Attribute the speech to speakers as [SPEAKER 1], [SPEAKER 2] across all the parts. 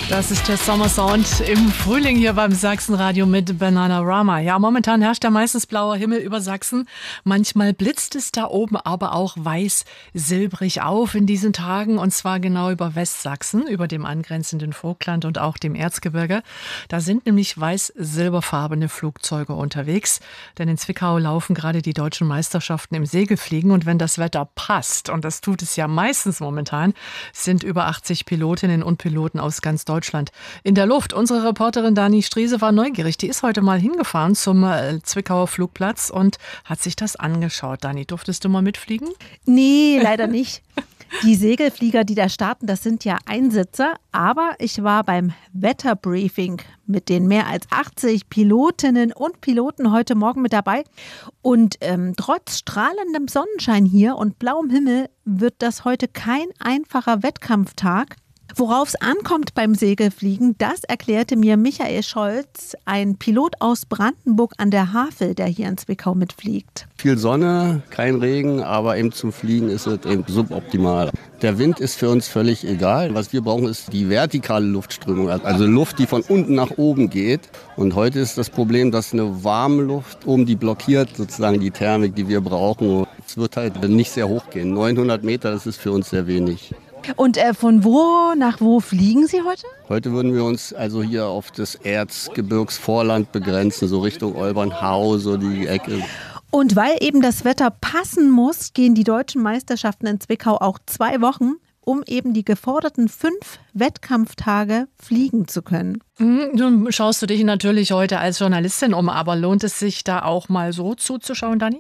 [SPEAKER 1] Das ist der Sommersound im Frühling hier beim Sachsenradio mit Bananarama. Ja, momentan herrscht ja meistens blauer Himmel über Sachsen. Manchmal blitzt es da oben aber auch weiß-silbrig auf in diesen Tagen. Und zwar genau über Westsachsen, über dem angrenzenden Vogtland und auch dem Erzgebirge. Da sind nämlich weiß-silberfarbene Flugzeuge unterwegs. Denn in Zwickau laufen gerade die deutschen Meisterschaften im Segelfliegen. Und wenn das Wetter passt, und das tut es ja meistens momentan, sind über 80 Pilotinnen und Piloten aus ganz Deutschland in der Luft. Unsere Reporterin Dani Striese war neugierig. Die ist heute mal hingefahren zum Zwickauer Flugplatz und hat sich das angeschaut. Dani, durftest du mal mitfliegen?
[SPEAKER 2] Nee, leider nicht. Die Segelflieger, die da starten, das sind ja Einsitzer. Aber ich war beim Wetterbriefing mit den mehr als 80 Pilotinnen und Piloten heute Morgen mit dabei. Und trotz strahlendem Sonnenschein hier und blauem Himmel wird das heute kein einfacher Wettkampftag. Worauf es ankommt beim Segelfliegen, das erklärte mir Michael Scholz, ein Pilot aus Brandenburg an der Havel, der hier in Zwickau mitfliegt.
[SPEAKER 3] Viel Sonne, kein Regen, aber eben zum Fliegen ist es eben suboptimal. Der Wind ist für uns völlig egal. Was wir brauchen, ist die vertikale Luftströmung, also Luft, die von unten nach oben geht. Und heute ist das Problem, dass eine warme Luft oben, die blockiert sozusagen die Thermik, die wir brauchen. Es wird halt nicht sehr hoch gehen. 900 Meter, das ist für uns sehr wenig.
[SPEAKER 2] Und von wo nach wo fliegen Sie heute?
[SPEAKER 3] Heute würden wir uns also hier auf das Erzgebirgsvorland begrenzen, so Richtung Olbernhau, so die Ecke.
[SPEAKER 2] Und weil eben das Wetter passen muss, gehen die deutschen Meisterschaften in Zwickau auch 2 Wochen, um eben die geforderten 5 Wettkampftage fliegen zu können.
[SPEAKER 1] Nun schaust du dich natürlich heute als Journalistin um, aber lohnt es sich da auch mal so zuzuschauen, Dani?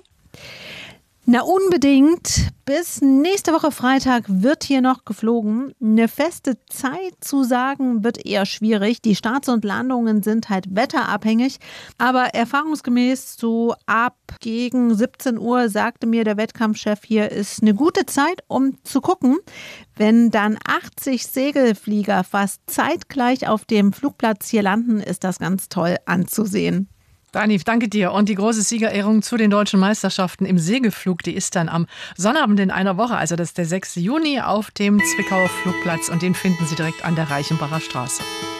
[SPEAKER 2] Na unbedingt. Bis nächste Woche Freitag wird hier noch geflogen. Eine feste Zeit zu sagen wird eher schwierig. Die Starts und Landungen sind halt wetterabhängig. Aber erfahrungsgemäß so ab gegen 17 Uhr sagte mir der Wettkampfchef hier, ist eine gute Zeit, um zu gucken. Wenn dann 80 Segelflieger fast zeitgleich auf dem Flugplatz hier landen, ist das ganz toll anzusehen.
[SPEAKER 1] Dani, danke dir. Und die große Siegerehrung zu den deutschen Meisterschaften im Segelflug, die ist dann am Sonnabend in einer Woche, also das ist der 6. Juni auf dem Zwickauer Flugplatz und den finden Sie direkt an der Reichenbacher Straße.